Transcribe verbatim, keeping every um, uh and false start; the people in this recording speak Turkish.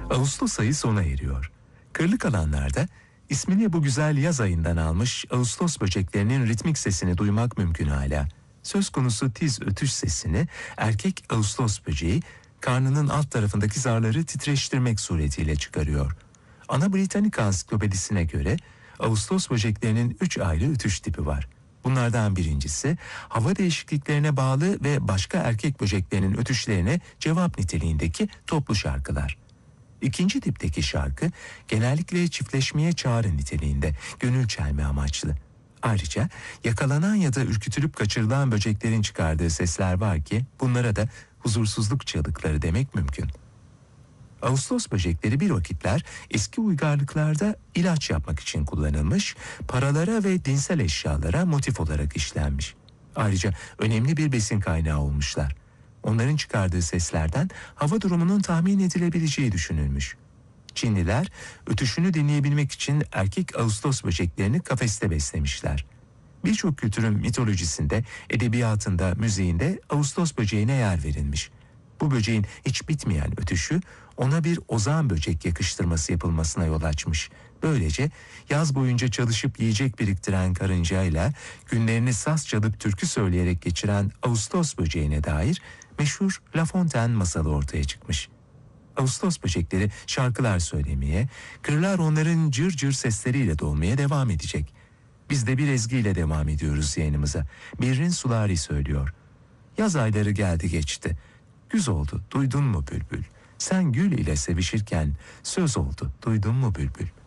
Ağustos ayı sona eriyor. Kırlık alanlarda ismini bu güzel yaz ayından almış Ağustos böceklerinin ritmik sesini duymak mümkün hala. Söz konusu tiz ötüş sesini erkek Ağustos böceği karnının alt tarafındaki zarları titreştirmek suretiyle çıkarıyor. Ana Britannica ansiklopedisine göre Ağustos böceklerinin üç ayrı ötüş tipi var. Bunlardan birincisi hava değişikliklerine bağlı ve başka erkek böceklerinin ötüşlerine cevap niteliğindeki toplu şarkılar. İkinci tipteki şarkı genellikle çiftleşmeye çağrı niteliğinde, gönül çelme amaçlı. Ayrıca yakalanan ya da ürkütülüp kaçırılan böceklerin çıkardığı sesler var ki bunlara da huzursuzluk çığlıkları demek mümkün. Ağustos böcekleri bir vakitler eski uygarlıklarda ilaç yapmak için kullanılmış, paralara ve dinsel eşyalara motif olarak işlenmiş. Ayrıca önemli bir besin kaynağı olmuşlar. Onların çıkardığı seslerden hava durumunun tahmin edilebileceği düşünülmüş. Çinliler ötüşünü dinleyebilmek için erkek Ağustos böceklerini kafeste beslemişler. Birçok kültürün mitolojisinde, edebiyatında, müziğinde Ağustos böceğine yer verilmiş. Bu böceğin hiç bitmeyen ötüşü ona bir ozan böcek yakıştırması yapılmasına yol açmış. Böylece yaz boyunca çalışıp yiyecek biriktiren karıncayla günlerini saz çalıp türkü söyleyerek geçiren Ağustos böceğine dair meşhur La Fontaine masalı ortaya çıkmış. Ağustos böcekleri şarkılar söylemeye, kırlar onların cır cır sesleriyle dolmaya devam edecek. Biz de bir ezgiyle devam ediyoruz yayınımıza. Birrin Sulari söylüyor. Yaz ayları geldi geçti. Güz oldu, duydun mu bülbül? Sen gül ile sevişirken söz oldu, duydun mu bülbül?